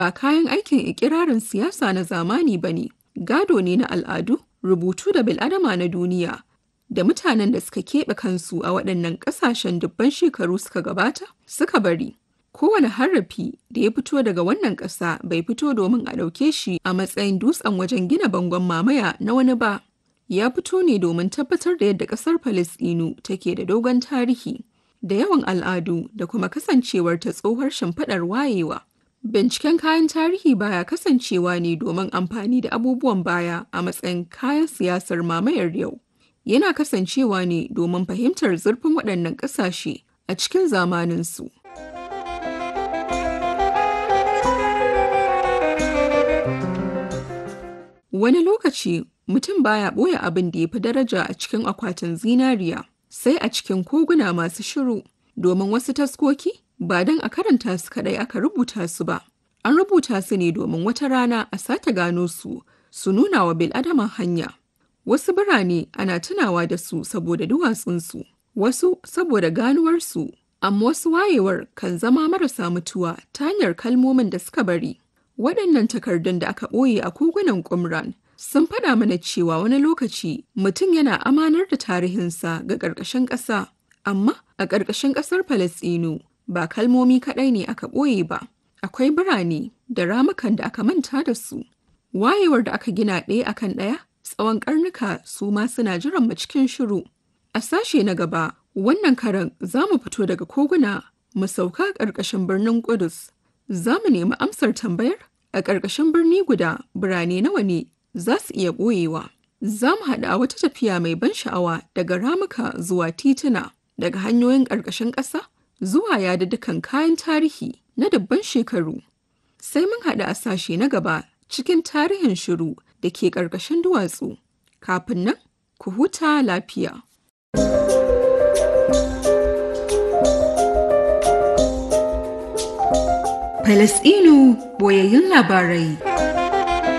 Ba kayan aikin ikirarin siyasa na zamani ba ne, gado ne na al'adu, rubutu da bil'adama na duniya, da mutanen da suka keɓe kansu a waɗannan ƙasashen dubban shekaru suka gabata suka bari. Kowane harafi da ya fito daga wannan ƙasa bai fito domin a ɗauke shi a matsayin dutsen wajen gina bangon mamaya na wani ba. Ya fito ne domin tabbatar da yadda ƙasar Falasɗinu take da dogon tarihi, da yawan al'adu da kuma kasancewar ta tsohuwar shimfiɗar wayewa. Binciken kayan tarihi baya kasancewa ne domin amfani da abubuwan baya a matsayin kayan siyasar mamayar yau. Yana kasancewa ne domin fahimtar zurfin waɗannan ƙasashe a cikin zamaninsu. Wani lokaci mutum baya ɓoye abin da ya fi daraja a cikin akwatin zinariya, sai a cikin koguna masu shiru, domin wasu taskoki ba don a karanta su kaɗai aka rubuta su ba. An rubuta su ne domin wata rana a sake gano su, su nuna wa bil'adama hanya. Wasu birane ana tunawa da su saboda duwatsunsu, wasu saboda ganuwarsu, amma wasu wayewar kan zama marasa mutuwa ta hanyar kalmomin da suka bari. Waɗannan takardun da aka ɓoye a kogunan Qumran sun faɗa mana cewa wani lokaci mutum yana amanar da tarihinsa ga ƙarƙashin ƙasa, amma a ƙarƙashin ƙasar Falasɗinu ba kalmomi kaɗai ne aka ɓoye ba. Akwai birane da ramukan da aka manta da su. Wayewar da aka gina ɗaya akan ɗaya tsawon ƙarnuka su ma suna jiran mu cikin shiru. A sashe na gaba, wannan karan za mu fito daga koguna mu sauka ƙarƙashin birnin Ƙudus. Za mu nemi amsar tambayar a ƙarƙashin birni guda birane nawa ne za su iya ɓoyewa. Za mu haɗa wata tafiya mai ban sha'awa daga ramuka zuwa tituna, daga hanyoyin ƙarƙashin ƙasa zuwa yaduddukan kayan tarihi na dubban shekaru. Sai mun haɗu a sashe na gaba cikin tarihin shiru da ke ƙarƙashin duwatsu. Kafin nan, ku huta lafiya. Falasɗinu boyayyun labarai.